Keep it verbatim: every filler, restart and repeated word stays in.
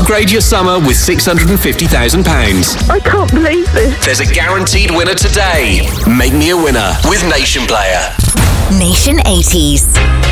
Upgrade your summer with six hundred fifty thousand pounds. I can't believe this. There's a guaranteed winner today. Make me a winner with Nation Player. Nation eighties.